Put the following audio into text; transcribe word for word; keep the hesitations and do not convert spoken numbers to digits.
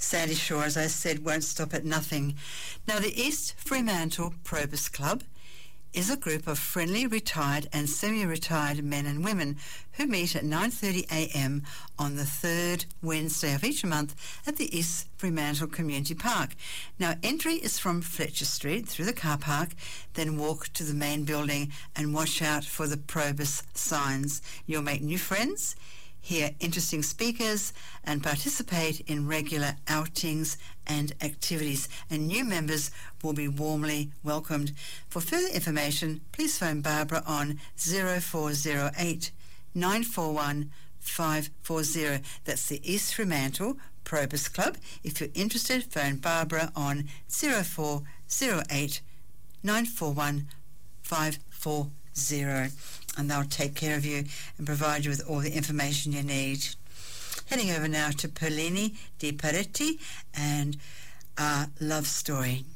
Sandy Shore, as I said, won't stop at nothing. Now, the East Fremantle Probus Club is a group of friendly, retired and semi-retired men and women who meet at nine thirty a m on the third Wednesday of each month at the East Fremantle Community Park. Now, entry is from Fletcher Street through the car park, then walk to the main building and watch out for the Probus signs. You'll make new friends, hear interesting speakers, and participate in regular outings and activities, and new members will be warmly welcomed. For further information, please phone Barbara on zero four zero eight, nine four one, five four zero. That's the East Fremantle Probus Club. If you're interested, phone Barbara on zero four zero eight, nine four one, five four zero, and they'll take care of you and provide you with all the information you need. Heading over now to Perlini Di Paretti and our love story.